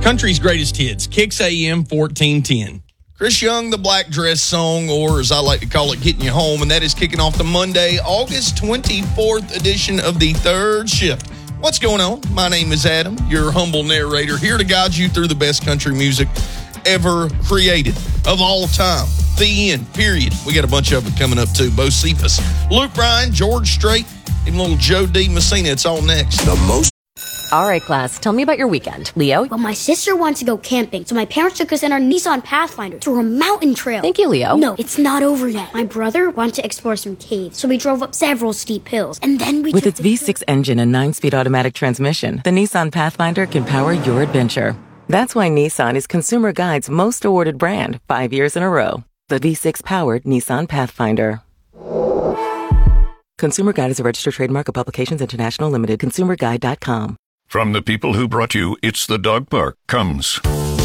Country's greatest hits, Kicks AM 1410. Chris Young, the Black Dress Song, or as I like to call it, Getting You Home, and that is kicking off the Monday, August 24th edition of the Third Shift. What's going on? My name is Adam, your humble narrator, here to guide you through the best country music ever created of all time. The end, period. We got a bunch of it coming up, too. Bo Cephas, Luke Bryan, George Strait, and little Joe D. Messina. It's all next. All right, class, tell me about your weekend. Leo? Well, my sister wants to go camping, so my parents took us in our Nissan Pathfinder through a mountain trail. Thank you, Leo. No, it's not over yet. My brother wanted to explore some caves, so we drove up several steep hills, and then we With its V6 engine and 9-speed automatic transmission, the Nissan Pathfinder can power your adventure. That's why Nissan is Consumer Guide's most awarded brand 5 years in a row. The V6-powered Nissan Pathfinder. Consumer Guide is a registered trademark of Publications International Limited. ConsumerGuide.com. From the people who brought you It's the Dog Park comes